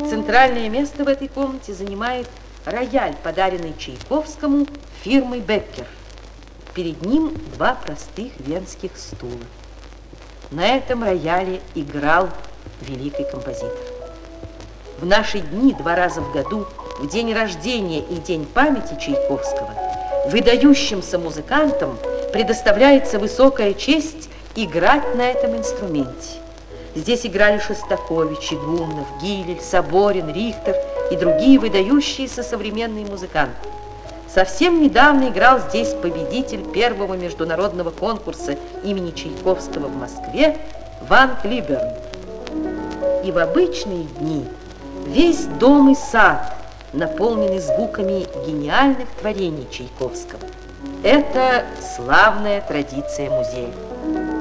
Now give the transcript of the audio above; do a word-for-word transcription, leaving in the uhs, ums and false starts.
Центральное место в этой комнате занимает рояль, подаренный Чайковскому фирмой Беккер. Перед ним два простых венских стула. На этом рояле играл великий композитор. В наши дни два раза в году, в день рождения и день памяти Чайковского, выдающимся музыкантам предоставляется высокая честь играть на этом инструменте. Здесь играли Шостакович, Игумнов, Гилель, Соборин, Рихтер и другие выдающиеся современные музыканты. Совсем недавно играл здесь победитель первого международного конкурса имени Чайковского в Москве Ван Клиберн. И в обычные дни весь дом и сад наполнены звуками гениальных творений Чайковского. Это славная традиция музея.